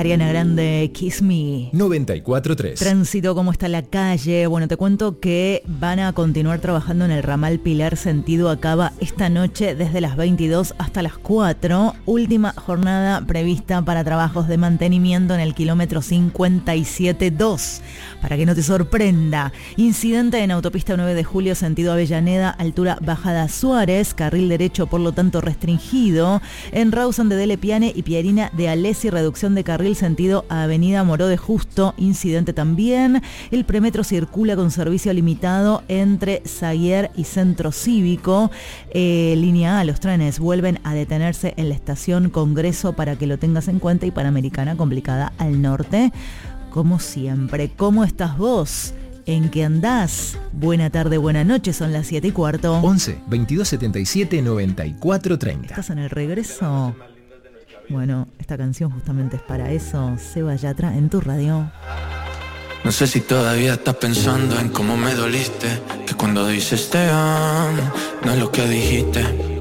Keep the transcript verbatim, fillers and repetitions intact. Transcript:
Ariana Grande, Kiss Me. noventa y cuatro tres. Tránsito, ¿cómo está la calle? Bueno, te cuento que van a continuar trabajando en el ramal Pilar sentido Acaba esta noche desde las veintidós hasta las cuatro. Última jornada prevista para trabajos de mantenimiento en el kilómetro cincuenta y siete dos. Para que no te sorprenda. Incidente en autopista nueve de julio sentido Avellaneda, altura Bajada Suárez, carril derecho por lo tanto restringido. En Rawson de Dele Piane y Pierina de Alessi, reducción de carril sentido Avenida Moró de Justo, incidente también. El premetro circula con servicio limitado entre Zaguier y Centro Cívico. Eh, línea A, los trenes vuelven a detenerse en la estación Congreso para que lo tengas en cuenta, y Panamericana complicada al norte. Como siempre, ¿cómo estás vos? ¿En qué andás? Buena tarde, buena noche, son las siete y cuarto. once, veintidós setenta y siete, noventa y cuatro treinta. ¿Estás en el regreso? Bueno, esta canción justamente es para eso. Seba Yatra en tu radio. No sé si todavía estás pensando en cómo me doliste, que cuando dices te amo, no es lo que dijiste.